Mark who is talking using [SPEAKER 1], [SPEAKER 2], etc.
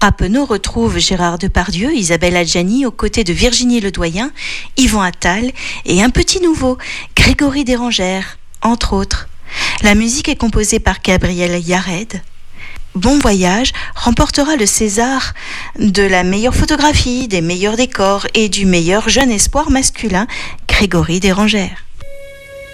[SPEAKER 1] Rappeneau retrouve Gérard Depardieu, Isabelle Adjani aux côtés de Virginie Ledoyen, Yvan Attal et un petit nouveau, Grégory Dérangère, entre autres. La musique est composée par Gabriel Yared. Bon Voyage remportera le César de la meilleure photographie, des meilleurs décors et du meilleur jeune espoir masculin, Grégory Dérangère.